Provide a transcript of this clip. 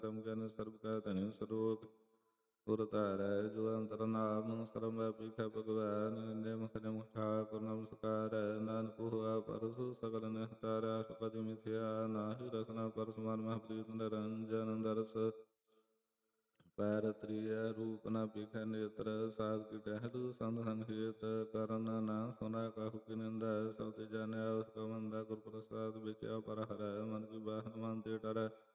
ਕਰਮ ਗਿਆਨ ਸਰਬ ਕਾ ਧਨਿ ਸਰੋਗ ਗੁਰ ਧਾਰੈ ਜੋ ਅੰਤਰ ਨਾਮ ਸਰਮ ਵਿਖੇ ਭਗਵਾਨ ਨਿਮਖ ਨਿਮਖ ਠਾਕੁਰ ਨਮਸਕਾਰੈ ਨਾਨਕ ਹੋਆ ਪਰਸੁ ਸਗਲ ਨਿਹਤਾਰੈ ਸੁਪਦੀ ਮਿਥਿਆ ਨਾਹੀ ਰਸਨਾ ਪਰਸ ਮਨ ਮਹ ਪ੍ਰੀਤ ਨਿਰੰਜਨ ਦਰਸ ਪੈਰ ਤ੍ਰਿਆ ਰੂਪ ਨ ਬਿਖੈ ਨੇਤਰ ਸਾਧ ਕੀ ਟਹਿਲੂ ਸੰਤ ਸੰਖੇਤ ਕਰਨ ਨਾ ਸੁਨਾ ਕਾਹੂ ਕੀ ਨਿੰਦਾ ਸਬਦ ਜਾਣਿਆ ਉਸ ਕਾ ਮੰਦਾ ਗੁਰ ਪ੍ਰਸਾਦ ਵਿਖਿਆ ਪਰ ਹਰੈ ਮਨ ਕੀ ਬਾਹਨ ਮਨ ਤੇ ਡਰੈ